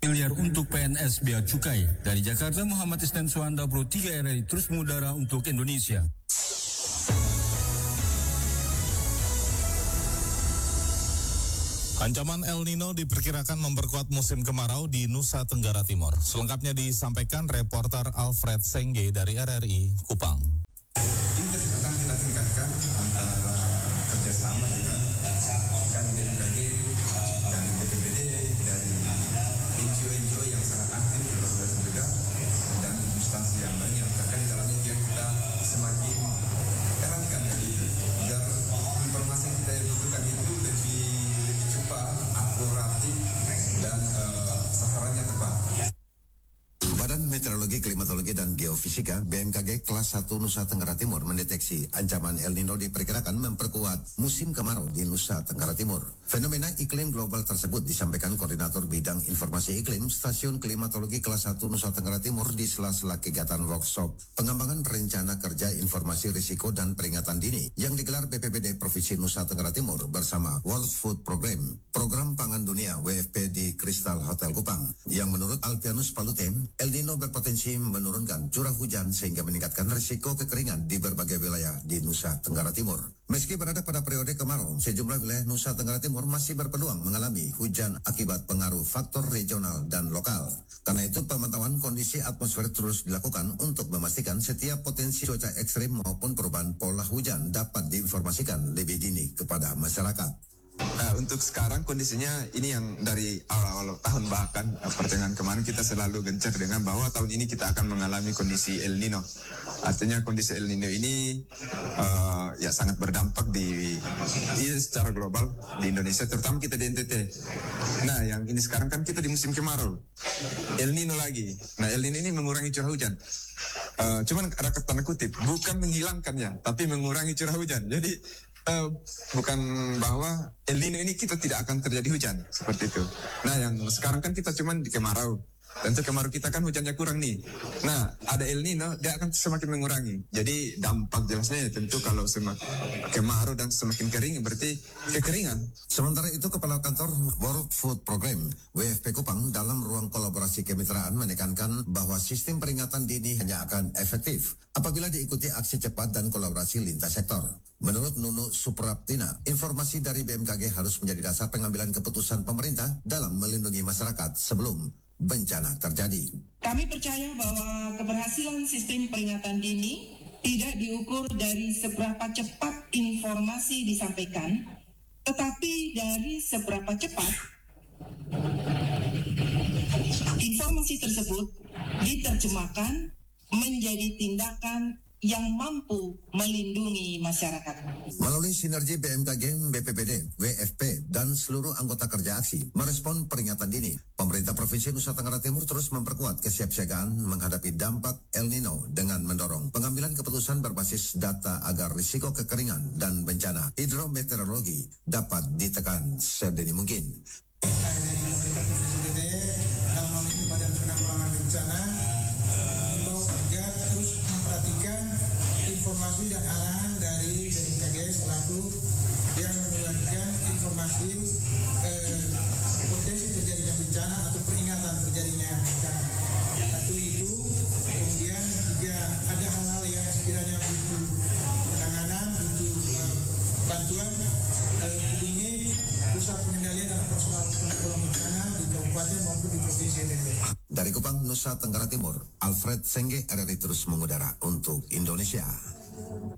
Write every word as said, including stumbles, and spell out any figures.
miliar untuk P N S Bea Cukai. Dari Jakarta, Muhammad Isnan Suhanda, Pro tiga R R I terus mengudara untuk Indonesia. Ancaman El Nino diperkirakan memperkuat musim kemarau di Nusa Tenggara Timur. Selengkapnya disampaikan reporter Alfred Sengge dari R R I Kupang. Ini akan kita tingkatkan antara kerjasama dengan kan B M K G dan B P B D dari N G O-N G O yang sangat aktif di luar juga dan instansi yang lain yang akan di dalamnya biar kita semakin eratkan dari biar informasi yang kita butuhkan itu lebih lebih cepat, akuratif dan uh, sasarannya tepat. Badan Meteorologi, Klimatologi, dan Geofisika B M K G kelas satu Nusa Tenggara Timur mendeteksi ancaman El Nino diperkirakan memperkuat musim kemarau di Nusa Tenggara Timur. Fenomena iklim global tersebut disampaikan Koordinator Bidang Informasi Iklim Stasiun Klimatologi kelas satu Nusa Tenggara Timur di sela-sela kegiatan workshop pengembangan rencana kerja informasi risiko dan peringatan dini yang digelar B P B D Provinsi Nusa Tenggara Timur bersama World Food Program, Program Pangan Dunia W F P di Crystal Hotel Kupang, yang menurut Alpianus Palutem, El Nino berpotensi menurunkan curah hujan sehingga meningkatkan risiko kekeringan di berbagai wilayah di Nusa Tenggara Timur. Meski berada pada periode kemarau, sejumlah wilayah Nusa Tenggara Timur masih berpeluang mengalami hujan akibat pengaruh faktor regional dan lokal. Karena itu pemantauan kondisi atmosfer terus dilakukan untuk memastikan setiap potensi cuaca ekstrim maupun perubahan pola hujan dapat diinformasikan lebih dini kepada masyarakat. Nah, untuk sekarang kondisinya ini yang dari awal-awal tahun bahkan pertengahan kemarin kita selalu gencar dengan bahwa tahun ini kita akan mengalami kondisi El Nino. Artinya kondisi El Nino ini uh, ya sangat berdampak di, di secara global di Indonesia, terutama kita di N T T. Nah, yang ini sekarang kan kita di musim kemarau. El Nino lagi. Nah, El Nino ini mengurangi curah hujan. Uh, cuman ada tanda kutip, bukan menghilangkannya, tapi mengurangi curah hujan. Jadi Uh, bukan bahwa El Nino ini kita tidak akan terjadi hujan seperti itu. Nah, yang sekarang kan kita cuman di kemarau. Tentu kemarau kita kan hujannya kurang nih. Nah, ada El Nino, dia akan semakin mengurangi. Jadi dampak jelasnya ya tentu kalau semakin kemarau dan semakin kering berarti kekeringan. Sementara itu, Kepala Kantor World Food Program W F P Kupang dalam ruang kolaborasi kemitraan menekankan bahwa sistem peringatan dini hanya akan efektif apabila diikuti aksi cepat dan kolaborasi lintas sektor. Menurut Nunu Supraptina, informasi dari B M K G harus menjadi dasar pengambilan keputusan pemerintah dalam melindungi masyarakat sebelum bencana terjadi. Kami percaya bahwa keberhasilan sistem peringatan dini tidak diukur dari seberapa cepat informasi disampaikan, tetapi dari seberapa cepat informasi tersebut diterjemahkan menjadi tindakan yang mampu melindungi masyarakat. Melalui sinergi B M K G, B P B D, W F P, dan seluruh anggota kerja aksi merespon peringatan dini, pemerintah Provinsi Nusa Tenggara Timur terus memperkuat kesiapsiagaan menghadapi dampak El Nino dengan mendorong pengambilan keputusan berbasis data agar risiko kekeringan dan bencana hidrometeorologi dapat ditekan sedini mungkin. Informasi dan arahan dari B M K G selaku yang mengeluarkan informasi eh, potensi terjadinya bencana atau peringatan terjadinya bencana. Satu itu, kemudian juga ada hal-hal yang sekiranya butuh penanganan, butuh eh, bantuan, eh, hubungi pusat pengendalian dan personal penanggulangan bencana di kabupaten maupun di provinsi N T T. Dari Kupang, Nusa Tenggara Timur, Alfred Sengge, R R I terus mengudara untuk Indonesia.